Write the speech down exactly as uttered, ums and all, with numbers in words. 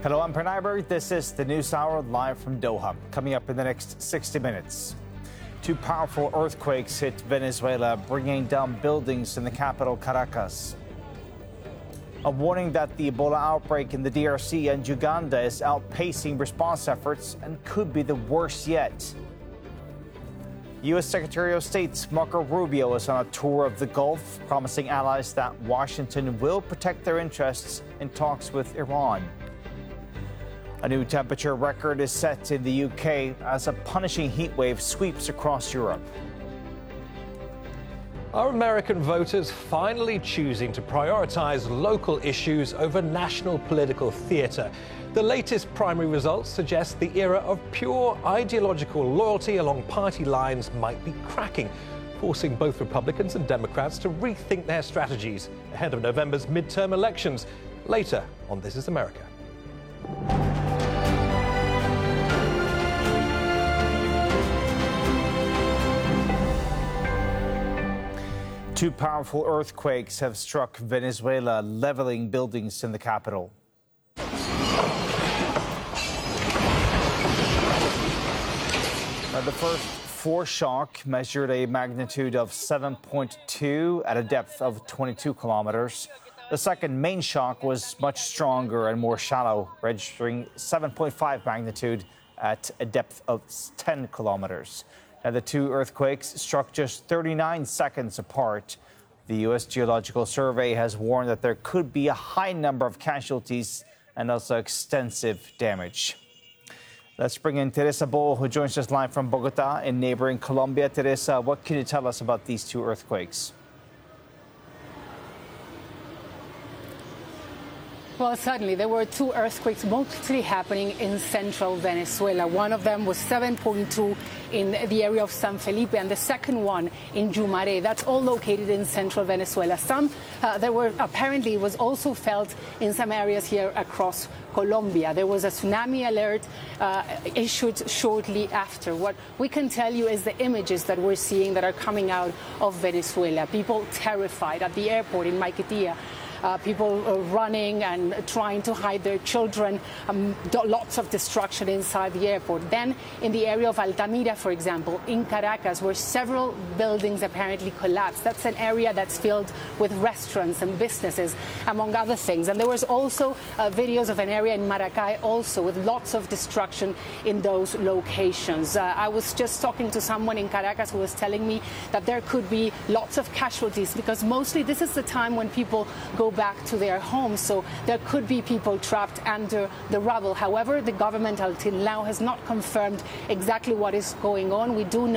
Hello, I'm Pernayberg. This is the News Hour live from Doha. Coming up in the next sixty minutes. Two powerful earthquakes hit Venezuela, bringing down buildings in the capital, Caracas. A warning that the Ebola outbreak in the D R C and Uganda is outpacing response efforts and could be the worst yet. U S Secretary of State Marco Rubio is on a tour of the Gulf, promising allies that Washington will protect their interests in talks with Iran. A new temperature record is set in the U K as a punishing heat wave sweeps across Europe. Are American voters finally choosing to prioritize local issues over national political theater? The latest primary results suggest the era of pure ideological loyalty along party lines might be cracking, forcing both Republicans and Democrats to rethink their strategies ahead of November's midterm elections. Later on This Is America. Two powerful earthquakes have struck Venezuela, leveling buildings in the capital. Now, the first foreshock measured a magnitude of seven point two at a depth of twenty-two kilometers. The second main shock was much stronger and more shallow, registering seven point five magnitude at a depth of ten kilometers. Now, the two earthquakes struck just thirty-nine seconds apart. The U S Geological Survey has warned that there could be a high number of casualties and also extensive damage. Let's bring in Teresa Bo, who joins us live from Bogota in neighboring Colombia. Teresa, what can you tell us about these two earthquakes? Well, certainly, there were two earthquakes mostly happening in central Venezuela. One of them was seven point two in the area of San Felipe, and the second one in Yumare. That's all located in central Venezuela. Some, uh, there were apparently was also felt in some areas here across Colombia. There was a tsunami alert uh, issued shortly after. What we can tell you is the images that we're seeing that are coming out of Venezuela. People terrified at the airport in Maiquetía. Uh, people uh, running and trying to hide their children, um, lots of destruction inside the airport. Then in the area of Altamira, for example, in Caracas, where several buildings apparently collapsed. That's an area that's filled with restaurants and businesses, among other things. And there was also uh, videos of an area in Maracay also with lots of destruction in those locations. Uh, I was just talking to someone in Caracas who was telling me that there could be lots of casualties because mostly this is the time when people go back to their homes, so there could be people trapped under the rubble. However, the government until now has not confirmed exactly what is going on. We do know